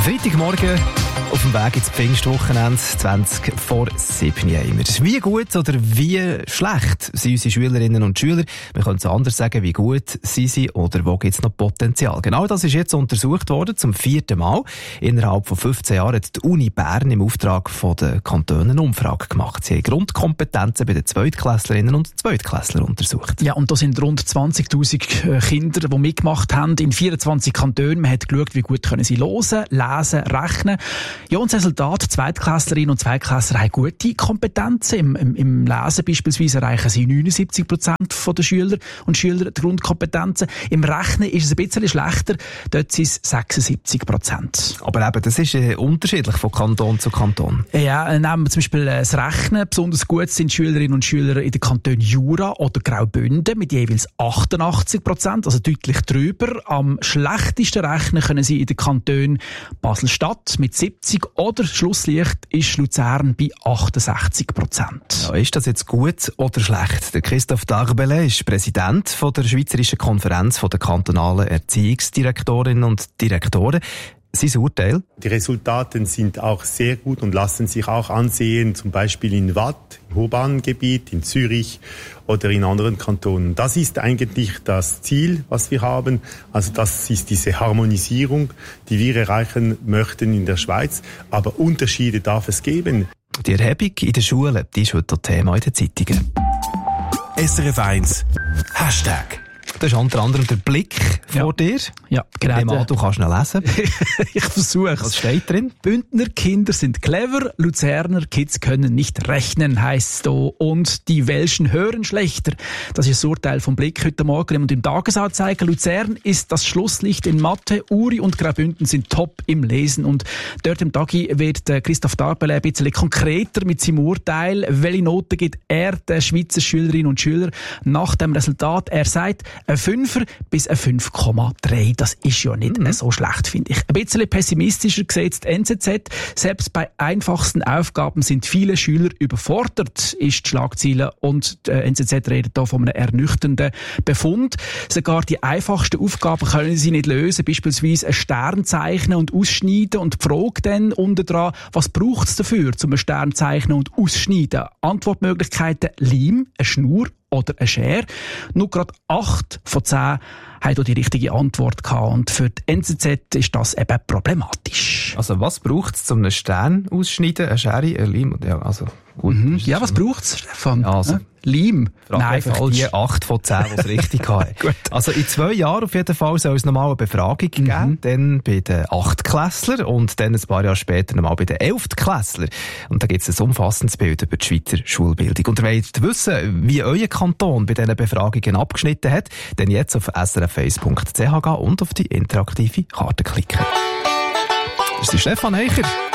Freitagmorgen auf dem Weg ins Pfingstwochenende, 20 vor 7 haben wir. Wie gut oder wie schlecht sind unsere Schülerinnen und Schüler? Wir können es anders sagen, wie gut sind sie oder wo gibt es noch Potenzial? Genau das ist jetzt untersucht worden, zum 4. Mal. Innerhalb von 15 Jahren hat die Uni Bern im Auftrag der Kantone eine Umfrage gemacht. Sie haben Grundkompetenzen bei den Zweitklässlerinnen und Zweitklässlern untersucht. Ja, und da sind rund 20'000 Kinder, die mitgemacht haben, in 24 Kantonen. Man hat geschaut, wie gut können sie hören, lesen, rechnen. Ja, und das Resultat, Zweitklässlerinnen und Zweitklässler haben gute Kompetenzen. Im Lesen beispielsweise erreichen sie 79% der Schüler und Schüler die Grundkompetenzen. Im Rechnen ist es ein bisschen schlechter, dort sind es 76%. Aber eben, das ist unterschiedlich von Kanton zu Kanton. Ja, nehmen wir zum Beispiel das Rechnen. Besonders gut sind Schülerinnen und Schüler in den Kantonen Jura oder Graubünden mit jeweils 88%, also deutlich drüber. Am schlechtesten rechnen können sie in den Kantonen Basel-Stadt mit 70% oder Schlusslicht ist Luzern bei 68%. Ja, ist das jetzt gut oder schlecht? Der Christoph Darbele ist Präsident von der Schweizerischen Konferenz der kantonalen Erziehungsdirektorinnen und Direktoren. Sein Urteil? Die Resultate sind auch sehr gut und lassen sich auch ansehen, zum Beispiel in Waadt, im Urbanengebiet, in Zürich oder in anderen Kantonen. Das ist eigentlich das Ziel, was wir haben. Also das ist diese Harmonisierung, die wir erreichen möchten in der Schweiz. Aber Unterschiede darf es geben. Die Erhebung in den Schulen, die ist heute Thema in den Zeitungen. SRF 1 Hashtag. Das ist unter anderem der Blick vor dir. Ja, genau. Du kannst noch lesen. Ich versuche es. Was steht drin? Bündner Kinder sind clever, Luzerner Kids können nicht rechnen, heisst es da. Und die Welschen hören schlechter. Das ist das Urteil vom Blick heute Morgen. Und im Tagesanzeiger Luzern ist das Schlusslicht in Mathe, Uri und Graubünden sind top im Lesen. Und dort im Tagi wird Christoph Darbele ein bisschen konkreter mit seinem Urteil. Welche Noten gibt er den Schweizer Schülerinnen und Schülern nach dem Resultat? Er sagt, ein 5er bis ein 5,3. Das ist ja nicht so schlecht, finde ich. Ein bisschen pessimistischer sieht die NZZ. Selbst bei einfachsten Aufgaben sind viele Schüler überfordert, ist die Schlagzeile. Und die NZZ redet hier von einem ernüchternden Befund. Sogar die einfachsten Aufgaben können sie nicht lösen. Beispielsweise ein Stern zeichnen und ausschneiden. Und die Frage dann unten dran, was braucht es dafür, um ein Stern zeichnen und ausschneiden? Antwortmöglichkeiten: Leim, eine Schnur oder eine Schere. Nur gerade 8 von 10 haben hier die richtige Antwort gehabt. Und für die NZZ ist das eben problematisch. Also was braucht es, um einen Stern auszuschneiden? Eine Schere, ein Leim? Ja, also gut. Ja, was braucht es, Stefan? Also, Leim? Nein, falsch. Die 8 von 10, die es richtig hatten. Also in 2 Jahren auf jeden Fall soll es nochmal eine Befragung geben. Dann bei den 8-Klässlern und dann ein paar Jahre später nochmal bei den 11-Klässlern. Und da gibt es ein umfassendes Bild über die Schweizer Schulbildung. Und ihr wollt wissen, wie euer Kanton bei diesen Befragungen abgeschnitten hat, dann jetzt auf srf1.ch gehen und auf die interaktive Karte klicken. Das ist Stefan Eicher.